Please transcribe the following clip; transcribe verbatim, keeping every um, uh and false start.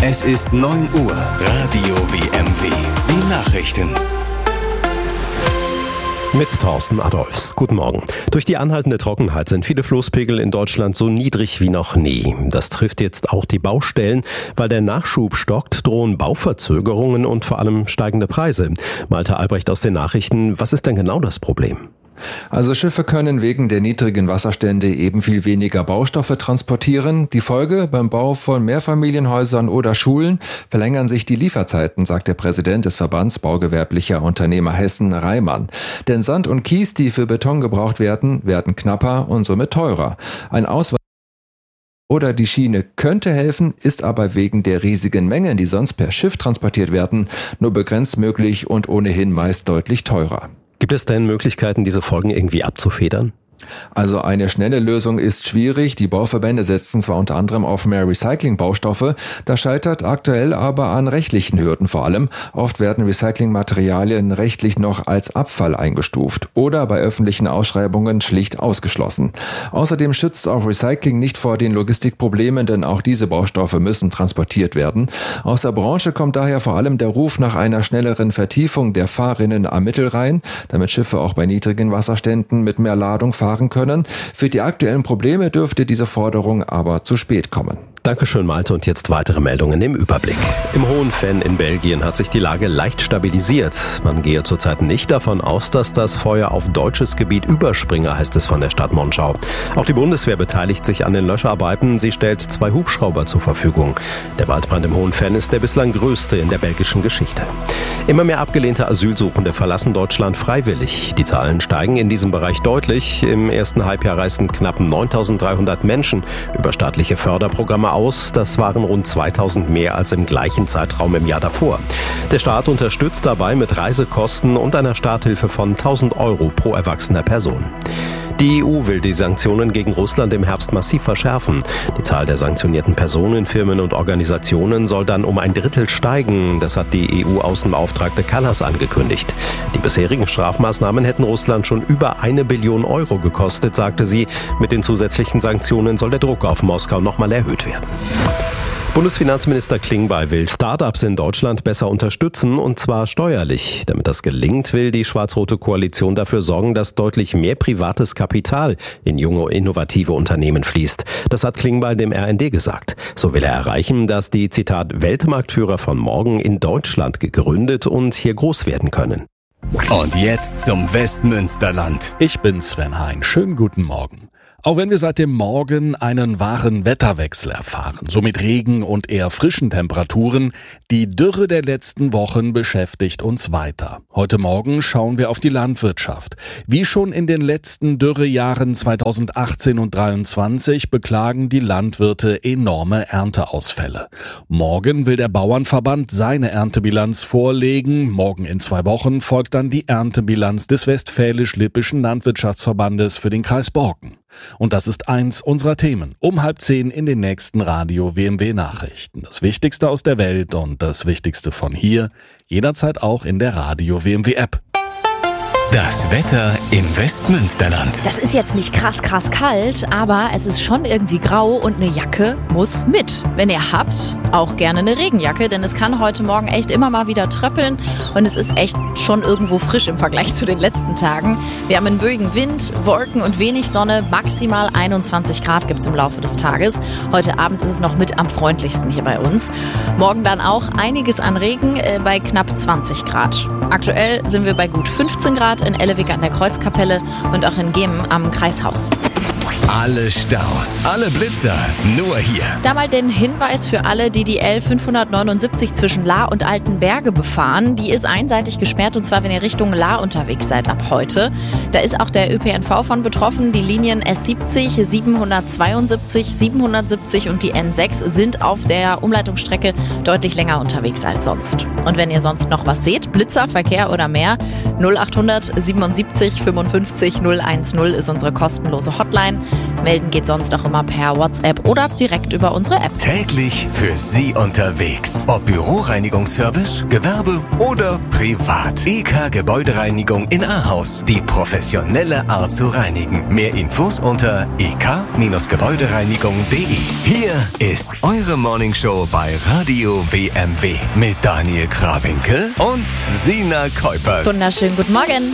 Es ist neun Uhr. Radio W M W. Die Nachrichten. Mit Thorsten Adolfs. Guten Morgen. Durch die anhaltende Trockenheit sind viele Flusspegel in Deutschland so niedrig wie noch nie. Das trifft jetzt auch die Baustellen. Weil der Nachschub stockt, drohen Bauverzögerungen und vor allem steigende Preise. Malte Albrecht aus den Nachrichten. Was ist denn genau das Problem? Also Schiffe können wegen der niedrigen Wasserstände eben viel weniger Baustoffe transportieren. Die Folge: beim Bau von Mehrfamilienhäusern oder Schulen verlängern sich die Lieferzeiten, sagt der Präsident des Verbands Baugewerblicher Unternehmer Hessen, Reimann. Denn Sand und Kies, die für Beton gebraucht werden, werden knapper und somit teurer. Ein Ausweich oder die Schiene könnte helfen, ist aber wegen der riesigen Mengen, die sonst per Schiff transportiert werden, nur begrenzt möglich und ohnehin meist deutlich teurer. Gibt es denn Möglichkeiten, diese Folgen irgendwie abzufedern? Also eine schnelle Lösung ist schwierig. Die Bauverbände setzen zwar unter anderem auf mehr Recycling-Baustoffe, das scheitert aktuell aber an rechtlichen Hürden vor allem. Oft werden Recyclingmaterialien rechtlich noch als Abfall eingestuft oder bei öffentlichen Ausschreibungen schlicht ausgeschlossen. Außerdem schützt auch Recycling nicht vor den Logistikproblemen, denn auch diese Baustoffe müssen transportiert werden. Aus der Branche kommt daher vor allem der Ruf nach einer schnelleren Vertiefung der Fahrrinnen am Mittelrhein, damit Schiffe auch bei niedrigen Wasserständen mit mehr Ladung fahren können. Für die aktuellen Probleme dürfte diese Forderung aber zu spät kommen. Dankeschön, Malte. Und jetzt weitere Meldungen im Überblick. Im Hohenvenn in Belgien hat sich die Lage leicht stabilisiert. Man gehe zurzeit nicht davon aus, dass das Feuer auf deutsches Gebiet überspringe, heißt es von der Stadt Monschau. Auch die Bundeswehr beteiligt sich an den Löscharbeiten. Sie stellt zwei Hubschrauber zur Verfügung. Der Waldbrand im Hohenvenn ist der bislang größte in der belgischen Geschichte. Immer mehr abgelehnte Asylsuchende verlassen Deutschland freiwillig. Die Zahlen steigen in diesem Bereich deutlich. Im ersten Halbjahr reisten knapp neuntausenddreihundert Menschen über staatliche Förderprogramme aus. Das waren rund zweitausend mehr als im gleichen Zeitraum im Jahr davor. Der Staat unterstützt dabei mit Reisekosten und einer Starthilfe von tausend Euro pro erwachsener Person. Die E U will die Sanktionen gegen Russland im Herbst massiv verschärfen. Die Zahl der sanktionierten Personen, Firmen und Organisationen soll dann um ein Drittel steigen. Das hat die E U-Außenbeauftragte Kallas angekündigt. Die bisherigen Strafmaßnahmen hätten Russland schon über eine Billion Euro gekostet, sagte sie. Mit den zusätzlichen Sanktionen soll der Druck auf Moskau nochmal erhöht werden. Bundesfinanzminister Klingbeil will Start-ups in Deutschland besser unterstützen, und zwar steuerlich. Damit das gelingt, will die schwarz-rote Koalition dafür sorgen, dass deutlich mehr privates Kapital in junge, innovative Unternehmen fließt. Das hat Klingbeil dem R N D gesagt. So will er erreichen, dass die, Zitat, Weltmarktführer von morgen in Deutschland gegründet und hier groß werden können. Und jetzt zum Westmünsterland. Ich bin Sven Hein. Schönen guten Morgen. Auch wenn wir seit dem Morgen einen wahren Wetterwechsel erfahren, so mit Regen und eher frischen Temperaturen, die Dürre der letzten Wochen beschäftigt uns weiter. Heute Morgen schauen wir auf die Landwirtschaft. Wie schon in den letzten Dürrejahren zweitausendachtzehn und dreiundzwanzig beklagen die Landwirte enorme Ernteausfälle. Morgen will der Bauernverband seine Erntebilanz vorlegen. Morgen in zwei Wochen folgt dann die Erntebilanz des Westfälisch-Lippischen Landwirtschaftsverbandes für den Kreis Borken. Und das ist eins unserer Themen. Um halb zehn in den nächsten Radio W M W Nachrichten. Das Wichtigste aus der Welt und das Wichtigste von hier. Jederzeit auch in der Radio W M W App. Das Wetter im Westmünsterland. Das ist jetzt nicht krass, krass kalt, aber es ist schon irgendwie grau und eine Jacke muss mit. Wenn ihr habt, auch gerne eine Regenjacke, denn es kann heute Morgen echt immer mal wieder tröppeln und es ist echt schon irgendwo frisch im Vergleich zu den letzten Tagen. Wir haben einen böigen Wind, Wolken und wenig Sonne. Maximal einundzwanzig Grad gibt es im Laufe des Tages. Heute Abend ist es noch mit am freundlichsten hier bei uns. Morgen dann auch einiges an Regen äh, bei knapp zwanzig Grad. Aktuell sind wir bei gut fünfzehn Grad in Ellewig an der Kreuzkapelle und auch in Gemen am Kreishaus. Alle Staus, alle Blitzer, nur hier. Da mal den Hinweis für alle, die die L fünfhundertneunundsiebzig zwischen Lahr und Altenberge befahren. Die ist einseitig gesperrt, und zwar, wenn ihr Richtung Lahr unterwegs seid ab heute. Da ist auch der Ö P N V von betroffen. Die Linien S siebzig, siebenhundertzweiundsiebzig, siebenhundertsiebzig und die N sechs sind auf der Umleitungsstrecke deutlich länger unterwegs als sonst. Und wenn ihr sonst noch was seht, Blitzer, Verkehr oder mehr, null achthundert siebenundsiebzig fünfundfünfzig null eins null ist unsere kostenlose Hotline. Melden geht sonst auch immer per WhatsApp oder direkt über unsere App. Täglich für Sie unterwegs. Ob Büroreinigungsservice, Gewerbe oder privat. E K Gebäudereinigung in Ahaus. Die professionelle Art zu reinigen. Mehr Infos unter e k gebäudereinigung punkt d e. Hier ist eure Morningshow bei Radio W M W mit Daniel Krawinkel und Sina Kuipers. Wunderschönen guten Morgen.